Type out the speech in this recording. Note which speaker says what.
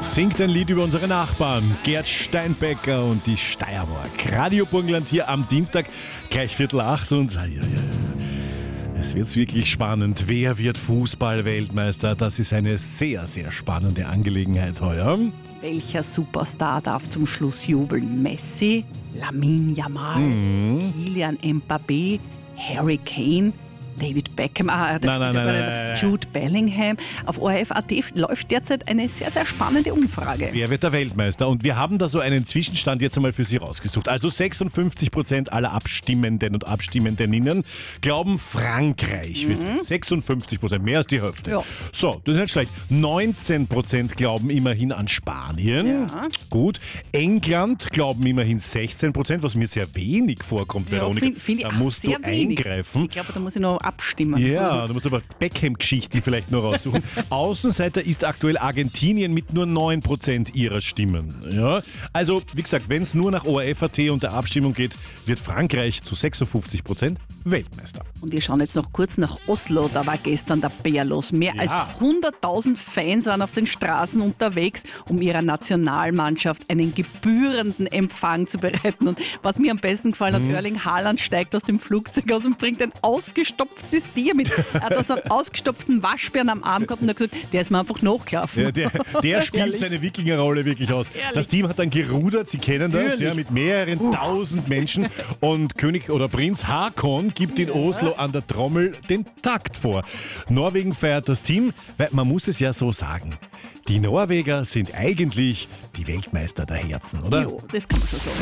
Speaker 1: Singt ein Lied über unsere Nachbarn, Gerd Steinbecker und die Steiermark. Radio Burgenland hier am Dienstag, gleich 7:45 und es wird wirklich spannend. Wer wird Fußball-Weltmeister? Das ist eine sehr, sehr spannende Angelegenheit heuer.
Speaker 2: Welcher Superstar darf zum Schluss jubeln? Messi, Lamine Yamal, Kylian Mbappé, Harry Kane, David Beckham, Jude Bellingham. Auf ORF.at läuft derzeit eine sehr, sehr spannende Umfrage.
Speaker 1: Wer wird der Weltmeister? Und wir haben da so einen Zwischenstand jetzt einmal für Sie rausgesucht. Also 56% aller Abstimmenden und Abstimmendeninnen glauben, Frankreich wird 56%, mehr als die Hälfte.
Speaker 2: Ja.
Speaker 1: So, das ist nicht schlecht. 19% glauben immerhin an Spanien.
Speaker 2: Ja.
Speaker 1: Gut. England glauben immerhin 16%, was mir sehr wenig vorkommt, Veronika.
Speaker 2: Finde ich
Speaker 1: Da
Speaker 2: auch
Speaker 1: musst du
Speaker 2: sehr wenig.
Speaker 1: eingreifen.
Speaker 2: Ich glaube, da muss ich noch abstimmen.
Speaker 1: Ja, du musst aber Beckham-Geschichten vielleicht noch raussuchen. Außenseiter ist aktuell Argentinien mit nur 9% ihrer Stimmen. Ja, also, wie gesagt, wenn es nur nach ORF.at und der Abstimmung geht, wird Frankreich zu 56% Weltmeister.
Speaker 2: Und wir schauen jetzt noch kurz nach Oslo. Da war gestern der Bär los. Mehr als 100.000 Fans waren auf den Straßen unterwegs, um ihrer Nationalmannschaft einen gebührenden Empfang zu bereiten. Und was mir am besten gefallen hat, Erling Haaland steigt aus dem Flugzeug aus und bringt ein ausgestopftes Tier mit. Er hat also einen ausgestopften Waschbären am Arm gehabt und hat gesagt, der ist mir einfach nachgelaufen.
Speaker 1: Ja, der spielt seine Wikingerrolle wirklich aus.
Speaker 2: Ehrlich.
Speaker 1: Das Team hat dann gerudert, Sie kennen das, ja, mit mehreren tausend Menschen. Und König oder Prinz Haakon gibt in Oslo an der Trommel den Takt vor. Norwegen feiert das Team, weil man muss es ja so sagen, die Norweger sind eigentlich die Weltmeister der Herzen, oder?
Speaker 2: Jo, das kann man schon sagen.